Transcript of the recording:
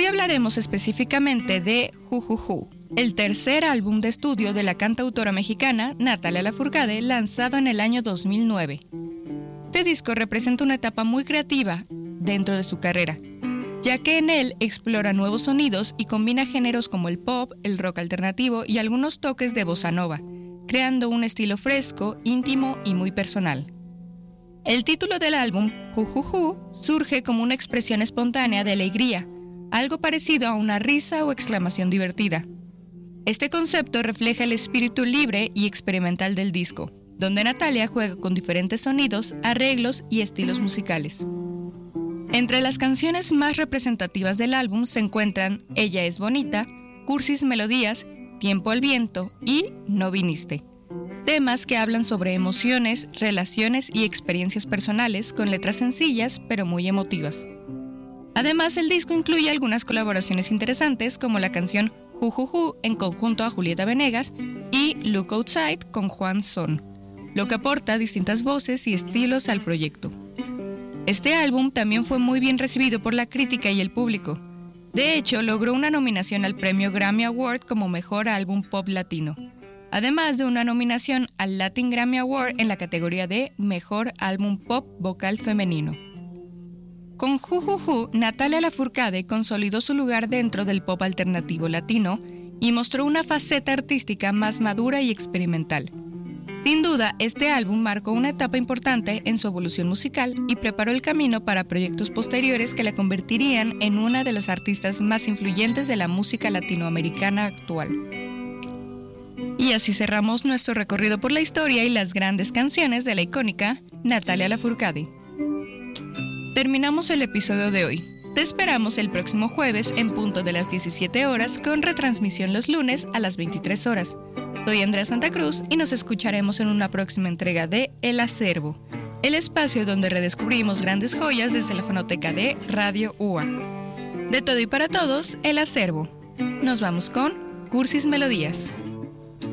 Hoy hablaremos específicamente de Jujuju, el tercer álbum de estudio de la cantautora mexicana Natalia Lafourcade, lanzado en el año 2009. Este disco representa una etapa muy creativa dentro de su carrera, ya que en él explora nuevos sonidos y combina géneros como el pop, el rock alternativo y algunos toques de bossa nova, creando un estilo fresco, íntimo y muy personal. El título del álbum, Jujuju, surge como una expresión espontánea de alegría, algo parecido a una risa o exclamación divertida. Este concepto refleja el espíritu libre y experimental del disco, donde Natalia juega con diferentes sonidos, arreglos y estilos musicales. Entre las canciones más representativas del álbum se encuentran Ella es bonita, Cursis melodías, Tiempo al viento y No viniste. Temas que hablan sobre emociones, relaciones y experiencias personales con letras sencillas pero muy emotivas. Además, el disco incluye algunas colaboraciones interesantes como la canción Jujuju en conjunto a Julieta Venegas y Look Outside con Juan Son, lo que aporta distintas voces y estilos al proyecto. Este álbum también fue muy bien recibido por la crítica y el público. De hecho, logró una nominación al premio Grammy Award como Mejor Álbum Pop Latino, además de una nominación al Latin Grammy Award en la categoría de Mejor Álbum Pop Vocal Femenino. Con Jujuju, Natalia Lafourcade consolidó su lugar dentro del pop alternativo latino y mostró una faceta artística más madura y experimental. Sin duda, este álbum marcó una etapa importante en su evolución musical y preparó el camino para proyectos posteriores que la convertirían en una de las artistas más influyentes de la música latinoamericana actual. Y así cerramos nuestro recorrido por la historia y las grandes canciones de la icónica Natalia Lafourcade. Terminamos el episodio de hoy. Te esperamos el próximo jueves en punto de las 17 horas con retransmisión los lunes a las 23 horas. Soy Andrea Santa Cruz y nos escucharemos en una próxima entrega de El Acervo, el espacio donde redescubrimos grandes joyas desde la fonoteca de Radio UA. De todo y para todos, El Acervo. Nos vamos con Cursis Melodías.